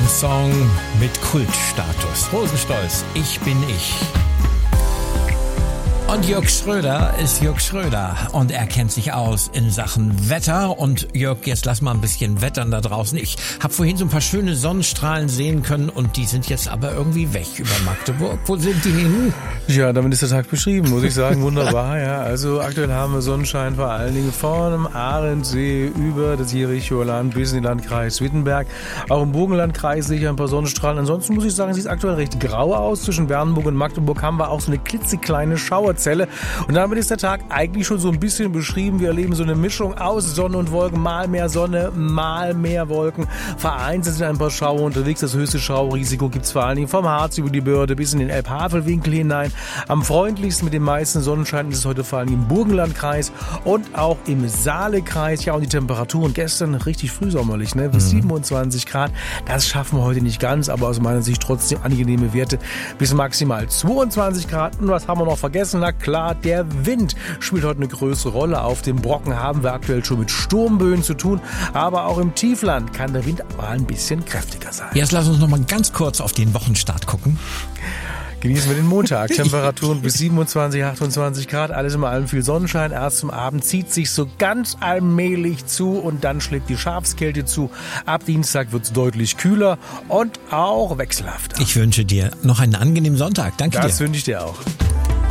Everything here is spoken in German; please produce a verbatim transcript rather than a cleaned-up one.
Ein Song mit Kultstatus. Rosenstolz, ich bin ich. Und Jörg Schröder ist Jörg Schröder und er kennt sich aus in Sachen Wetter. Und Jörg, jetzt lass mal ein bisschen wettern da draußen. Ich habe vorhin so ein paar schöne Sonnenstrahlen sehen können und die sind jetzt aber irgendwie weg über Magdeburg. Wo sind die hin? Ja, damit ist der Tag beschrieben, muss ich sagen. Wunderbar, ja. Also aktuell haben wir Sonnenschein vor allen Dingen von Ahrensee über das Jerichoer Land bis in den Landkreis Wittenberg. Auch im Burgenlandkreis sicher ein paar Sonnenstrahlen. Ansonsten muss ich sagen, sieht es aktuell recht grau aus. Zwischen Bernburg und Magdeburg haben wir auch so eine klitzekleine Schauerzelle. Und damit ist der Tag eigentlich schon so ein bisschen beschrieben. Wir erleben so eine Mischung aus Sonne und Wolken. Mal mehr Sonne, mal mehr Wolken. Vereinzelt sind ein paar Schauer unterwegs. Das höchste Schaurisiko gibt es vor allen Dingen vom Harz über die Börde bis in den Elbhavelwinkel hinein. Am freundlichsten mit dem meisten Sonnenschein ist es heute vor allem im Burgenlandkreis und auch im Saalekreis. Ja, und die Temperaturen gestern richtig frühsommerlich, ne? Bis mhm. siebenundzwanzig Grad. Das schaffen wir heute nicht ganz, aber aus meiner Sicht trotzdem angenehme Werte bis maximal zweiundzwanzig Grad. Und was haben wir noch vergessen? Na klar, der Wind spielt heute eine größere Rolle. Auf dem Brocken haben wir aktuell schon mit Sturmböen zu tun, aber auch im Tiefland kann der Wind mal ein bisschen kräftiger sein. Jetzt lass uns noch mal ganz kurz auf den Wochenstart gucken. Genießen wir den Montag. Temperaturen bis siebenundzwanzig, achtundzwanzig Grad. Alles in allem viel Sonnenschein. Erst zum Abend zieht sich so ganz allmählich zu und dann schlägt die Schafskälte zu. Ab Dienstag wird es deutlich kühler und auch wechselhafter. Ich wünsche dir noch einen angenehmen Sonntag. Danke dir. Das wünsche ich dir auch.